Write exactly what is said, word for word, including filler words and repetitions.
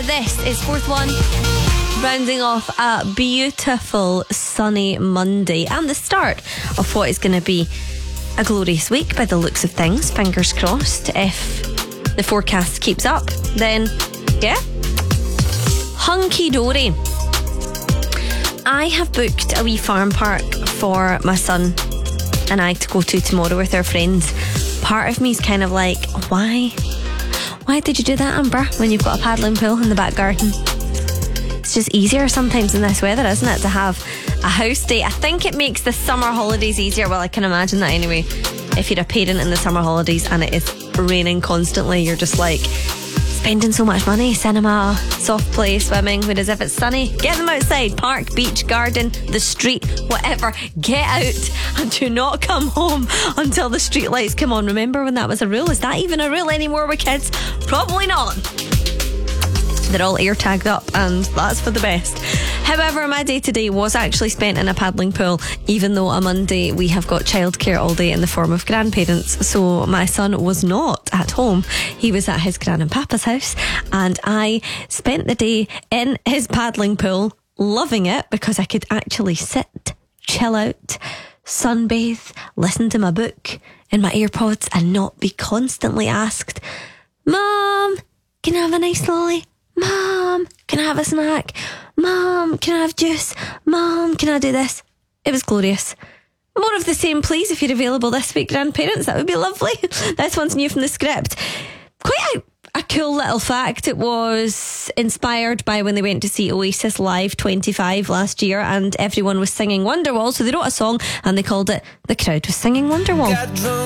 this is fourth one, rounding off a beautiful sunny Monday and the start of what is going to be a glorious week by the looks of things. Fingers crossed. If the forecast keeps up, then yeah, hunky dory. I have booked a wee farm park for my son and I to go to tomorrow with our friends. Part of me is kind of like, why? Why did you do that, Amber, when you've got a paddling pool in the back garden? It's just easier sometimes in this weather, isn't it, to have a house day? I think it makes the summer holidays easier. Well, I can imagine that anyway. If you're a parent in the summer holidays and it is raining constantly, you're just like spending so much money. Cinema, soft play, swimming. Whereas if it's sunny, get them outside. Park, beach, garden, the street, whatever. Get out and do not come home until the street lights come on. Remember when that was a rule? Is that even a rule anymore with kids? Probably not. They're all air tagged up and that's for the best. However, my day today was actually spent in a paddling pool, even though on Monday we have got childcare all day in the form of grandparents. So my son was not at home. He was at his gran and papa's house and I spent the day in his paddling pool, loving it because I could actually sit, chill out, sunbathe, listen to my book in my AirPods and not be constantly asked, Mom, can I have a nice lolly? Mom, can I have a snack? Mom, can I have juice? Mom, can I do this? It was glorious. More of the same, please, if you're available this week, grandparents. That would be lovely. This one's new from the script. Quite a, a cool little fact. It was inspired by when they went to see Oasis Live twenty-five last year and everyone was singing Wonderwall. So they wrote a song and they called it The Crowd Was Singing Wonderwall.